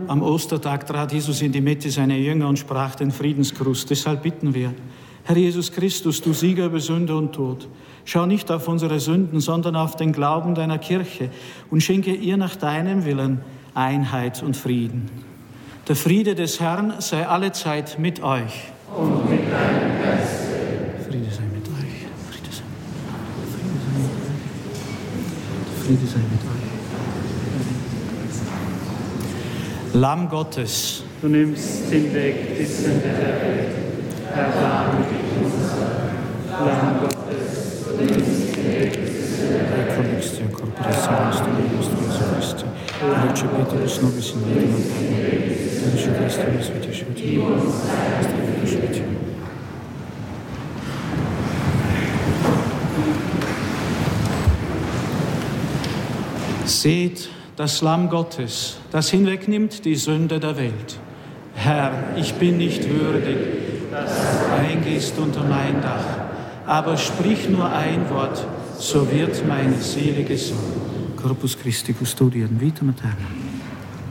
Am Ostertag trat Jesus in die Mitte seiner Jünger und sprach den Friedensgruß. Deshalb bitten wir, Herr Jesus Christus, du Sieger über Sünde und Tod, schau nicht auf unsere Sünden, sondern auf den Glauben deiner Kirche und schenke ihr nach deinem Willen Einheit und Frieden. Der Friede des Herrn sei allezeit mit euch. Und mit deinem Geiste. Friede sei mit euch. Friede sei mit euch. Lamm Gottes, Du nimmst hinweg die Sünde der Welt. Erbarme dich unser. Lamm Gottes, du nimmst hinweg die Sünde der Welt. Collexia corporationis Jesu Christi, recepitibus nobis in vita natum, Jesu Christi, Sveti, Seht das Lamm Gottes, das hinwegnimmt die Sünde der Welt. Herr, ich bin nicht würdig, dass du eingehst unter mein Dach, aber sprich nur ein Wort, so wird meine Seele gesund. Corpus Christi custodiam vitam aeternam.